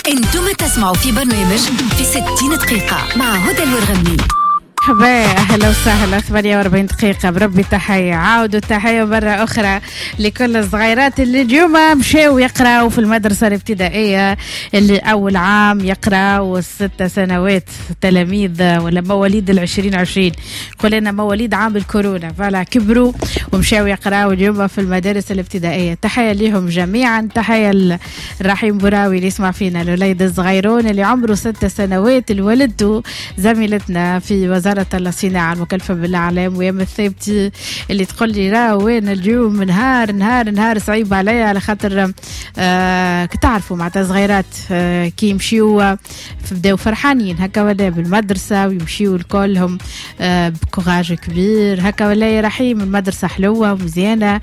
انتم تسمعوا في برنامج في 60 دقيقة مع هدى الورغمي. مرحبا، أهلا وسهلا. 48 دقيقة بربي تحية، عاودوا تحية مرة أخرى لكل الصغيرات اللي اليوم مشاو يقرأوا في المدرسة الابتدائية، اللي أول عام يقرأوا 6 سنوات، تلاميذ ولا مواليد 2020، قلنا مواليد عام الكورونا، فلا كبروا ومشاو يقرأوا اليوم في المدارس الابتدائية. تحية لهم جميعا، تحية الرحيم براوي اللي يسمع فينا، الوليد الصغيرون اللي عمره 6 سنوات، اللي ولدته زميلتنا في وزارة الصناعة المكلفة بالأعلام ويا الثابتي، اللي تقول لي راه وين اليوم نهار صعيب عليا، على خاطر كتعرفوا معناتها صغيرات كي يمشيوا بداو فرحانين هكا ولا بالمدرسة ويمشيوا لكلهم بكوراج كبير هكا ولا رحيم. المدرسة حلوة ومزيانة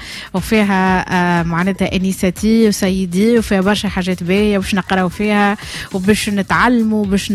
وفيها معناتها انيساتيف وسيدي، وفيها برشا حاجات باهية باش نقراو فيها وباش نتعلموا، باش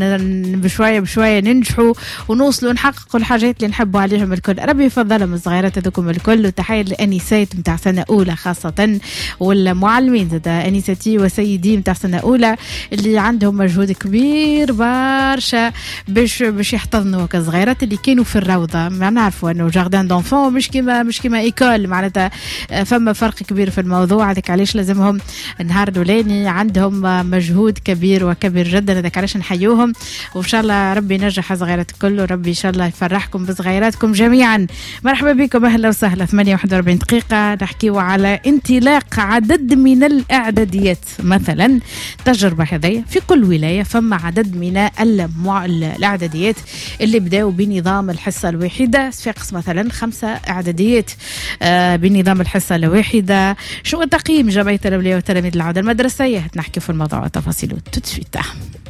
بشوية ننجحوا ونوصلوا نحققوا الحاجات اللي نحبوا عليهم الكل. ربي يفضلهم الصغيرات هذوكم الكل، وتحية للأنيسات متاع سنة أولى خاصة، والمعلمين زاد أنيساتي وسيدي متاع سنة أولى اللي عندهم مجهود كبير برشا باش يحتضنوا كصغيرات اللي كانوا في الروضة. ما نعرفوا أنه جاردان دونفون مش كما إيكول، معناتها فما فرق كبير في الموضوع. هذاك علاش لازمهم النهار الأولاني عندهم مجهود كبير وكبير جدا، هذاك علاش نحيوهم، وإن شاء الله ربي ينجح صغيرات الكل، وربي إن شاء الله يفرحكم بصغيراتكم جميعا. مرحبا بكم، أهلا وسهلا. 48 دقيقة نحكيو على انطلاق عدد من الإعداديات. مثلا تجربة هذه في كل ولاية فما عدد من الإعداديات اللي بداوا بنظام الحصة الواحدة. صفاقس مثلا 5 إعداديات بنظام الحصة الواحدة. شو تقييم جمعية الأولياء والتلاميذ العودة المدرسية؟ نحكي في الموضوع وتفاصيله تتسويت.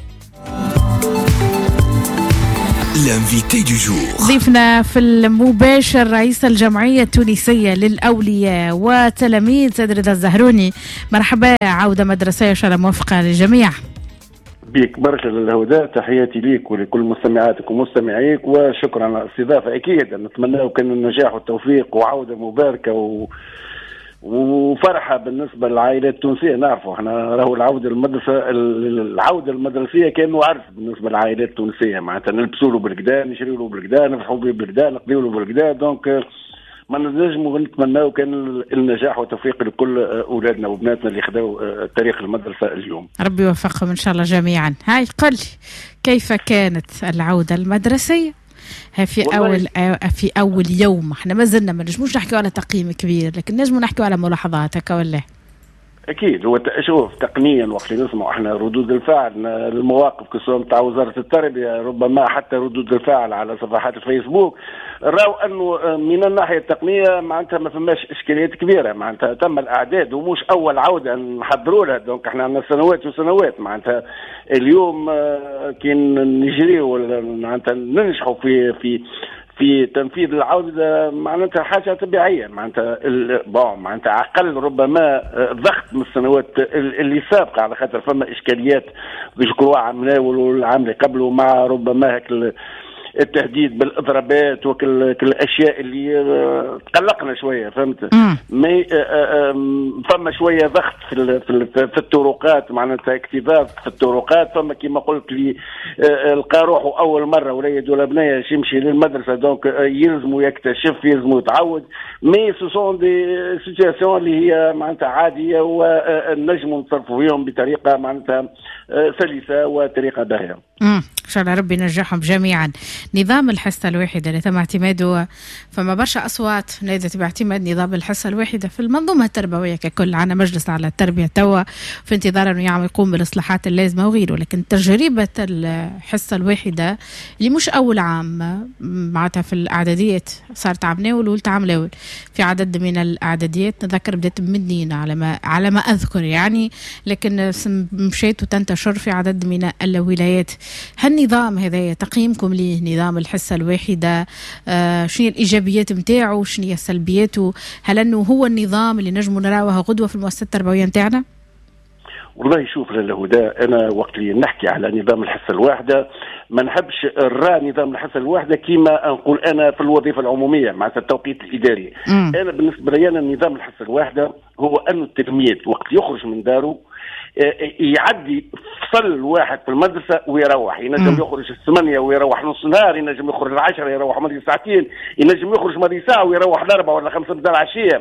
الانفيتي دو جور ضيفنا في المباشر رئيس الجمعية التونسية للأولياء وتلاميذ سيد رضا الزهروني. مرحبا، عودة مدرسية إن شاء الله موفقة للجميع. بيك برشا للهدى، تحياتي ليك ولكل مستمعاتك ومستمعيك، وشكرا على الاستضافة. أكيد نتمنى كان النجاح والتوفيق وعودة مباركة وفرحة بالنسبة للعائلات التونسية. نعرفوا احنا راهو العودة المدرسية كانوا عرس بالنسبة للعائلات التونسية، معناتها نلبسوا له بالكدا، نشريوا له بالكدا، نفرحوا به بالكدا، نقضيوا له بالكدا. دونك ما نجموا نتمناو كان النجاح والتوفيق لكل أولادنا وبناتنا اللي خدوا تاريخ المدرسة اليوم. ربي يوفقهم إن شاء الله جميعا. هاي قل كيف كانت العودة المدرسية في أول يوم؟ احنا ما زلنا ما نجموش نحكيو على تقييم كبير، لكن نجمو نحكيو على ملاحظات هكا ولا؟ أكيد. هو شوف تقنيا وقت اللي نسمع احنا ردود الفعل المواقف كسوة متاع وزارة التربية، ربما حتى ردود الفعل على صفحات الفيسبوك، راو أنه من الناحية التقنية معناتها ما فماش إشكاليات كبيرة. معناتها تم الأعداد ومش أول عودة نحضروا لها، دونك احنا عندنا سنوات وسنوات. معناتها اليوم كي نجريوا معناتها ننجحوا في تنفيذ العودة، معناتها حاجة طبيعية. معناتها أقل ربما ضغط من السنوات اللي سابقة، على خاطر فما إشكاليات بشكل عام مناول والعام اللي قبله، مع ربما هيك التهديد بالإضرابات وكل الأشياء اللي تقلقنا شوية، فهمت؟ فما شوية ضغط في الطرقات، معناتها اكتظاظ في الطرقات. فما كما قلت لي لقى روحه أول مرة وليد ولا بنية يمشي للمدرسة، دونك يلزموا يكتشف، يلزموا يتعود. مي سوسون دي سيتياسيون اللي هي معناتها عادية، ونجموا نتصرفوا فيهم بطريقة معناتها سلسة وطريقة باهية. إن شاء الله ربي ينجحهم جميعا. نظام الحصة الواحدة اللي تم اعتماده، فما برشا أصوات نادت باعتماد نظام الحصة الواحدة في المنظومة التربوية ككل. عنا مجلس على التربية توا في انتظار أنه يقوم بالإصلاحات اللازمة وغيره، لكن تجربة الحصة الواحدة اللي مش أول عام معناتها في الإعداديات صارت عام ناول ولت عام لاول. في عدد من الإعداديات نذكر بدأت منين على ما أذكر يعني، لكن مشيت وتنتشر في عدد من الولايات. هالنظام هذا تقييمكم ليه، نظام الحصة الواحدة؟ شنو الإيجابيات متاعه، شنو السلبياته؟ هل أنه هو النظام اللي نجمو نراوه غدوة في المؤسسة التربوية متاعنا؟ والله شوف للهدى، أنا وقت اللي نحكي على نظام الحصة الواحدة ما نحبش نظام الحصة الواحدة كما نقول أنا في الوظيفة العمومية مع التوقيت الإداري. أنا بالنسبة لي نظام الحصة الواحدة هو أن التلميذ وقت يخرج من داره يعدي فصل واحد في المدرسه ويروح، ينجم يخرج 8 ويروح نص نهار، ينجم يخرج 10 يروح ماضي ساعتين، ينجم يخرج ماضي ساعه ويروح 4 ولا 5 متاع العشيه.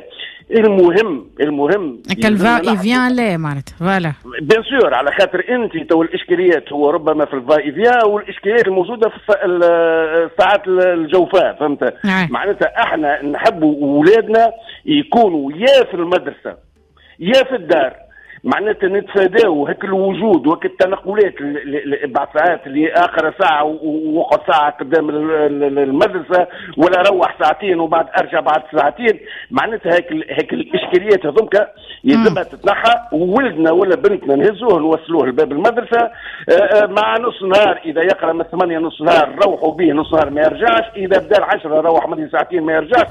المهم كالفا ايفيان لا معناتها فوالا بيان سور، على خاطر انت تو الاشكاليات هو ربما في الفا ايفيان والاشكاليات الموجوده في الساعات الجوفاء، فهمت؟ معناتها احنا نحبوا اولادنا يكونوا يا في المدرسه يا في الدار، معناتها نتفاداو هيك الوجود وهيك التنقلات بعد ساعات اللي اخر ساعه ووقت ساعه قدام المدرسه، ولا اروح ساعتين وبعد ارجع بعد ساعتين. معناتها هيك الاشكاليات هذوك يلزمها تتنحى، وولدنا ولا بنتنا نهزوه نوصلوه لباب المدرسه مع نص نهار، اذا يقرا من 8 نص نهار روحوا به نص نهار ما يرجعش، اذا بدا 10 روح مدي ساعتين ما يرجعش.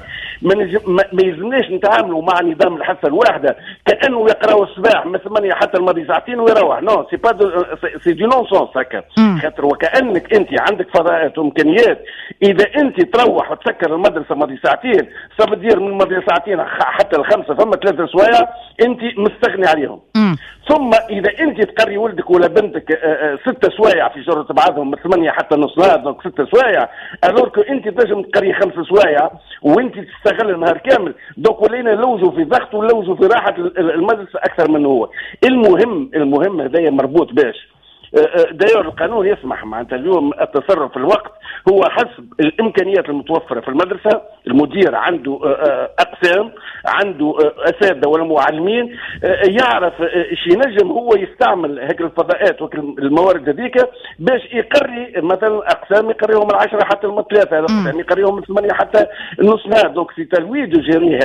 ما يلزمناش نتعاملوا مع نظام الحصه الواحده كانه يقراوا الصباح من 8 حتى الماضي ساعتين ويروح. نو سي با سي دي نون سونس هكا، خاطر وكانك انت عندك فضاءات وامكانيات. اذا انت تروح وتسكر المدرسه ماضي ساعتين، صار من ماضي ساعتين حتى ال5 فما 3 سوايع انت مستغني عليهم. ثم اذا انت تقري ولدك ولا بنتك 6 سوايع في جرة بعضهم من 8 حتى نص نهار، دونك 6 سوايع، الورك انت تنجم تقري 5 سوايع وانت تستغل النهار كامل. دونك ولينا نلوجوا في ضغط ونلوجوا في راحه المدرسه اكثر من هو. المهم هذايا مربوط باش داير القانون يسمح معناتها اليوم التصرف في الوقت هو حسب الامكانيات المتوفره في المدرسه. المدير عنده اقسام، عنده اساتذه ولا معلمين، يعرف ايش ينجم هو يستعمل هيك الفضاءات والموارد هذيك باش يقري مثلا اقسام يقريهم من 10 حتى من 3، اقسام يقريهم من 8 حتى النص نهار. دونك سي تلويد يجريه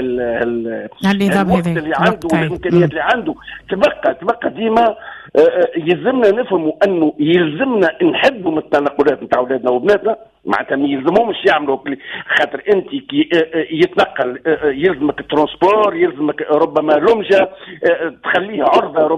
الوقت اللي عنده والامكانيات اللي عنده. تبقى ديما يلزمنا نفهموا انه يلزمنا نحدوا من التنقلات نتاع اولادنا وبناتنا، معناتها ما يلزمهمش يعملوا خاطر انت كي يتنقل يلزمك الترونسبور، يلزمك ربما لمجه تخليه عرضه